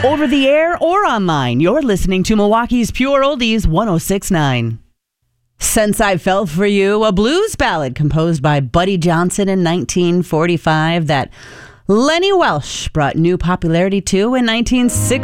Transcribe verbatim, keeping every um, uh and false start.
Over the air or online, you're listening to Milwaukee's Pure Oldies one oh six point nine. Since I Fell For You, a blues ballad composed by Buddy Johnson in nineteen forty-five that Lenny Welsh brought new popularity to in nineteen sixty.